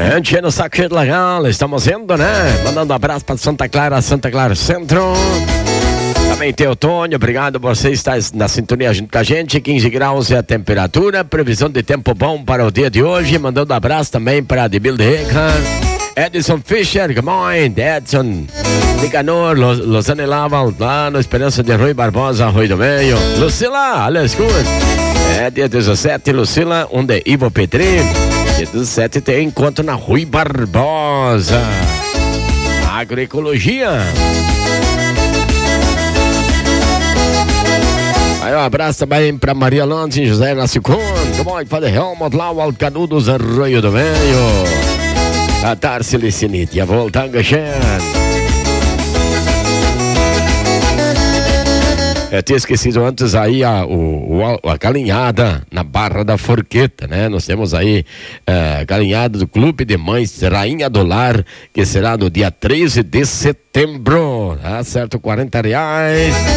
Gente, no saco cheio de legal, estamos indo, né? Mandando um abraço para Santa Clara Centro. Também tem Otônio, obrigado por você estar na sintonia junto com a gente. 15 graus é a temperatura, previsão de tempo bom para o dia de hoje. Mandando um abraço também para Ademir Deca, Edson Fischer, good morning, Edson Nicanor, Lozane Lava, lá no Esperança de Rui Barbosa, Rui do Meio. Lucila, olha, escuta. É dia 17, Lucila, onde Ivo Petri. Dia 17 tem encontro na Rui Barbosa. Agroecologia. Aí um abraço também pra Maria Landes, José Nascicon. Como é que fala? Helmut lá, o Alcanudos, Arroio do Meio. A Tarsi Licinite, a volta engaixando. Eu tinha esquecido antes aí a galinhada na Barra da Forqueta, né? Nós temos aí a galinhada do Clube de Mães Rainha do Lar, que será no dia 13 de setembro, tá certo? R$40.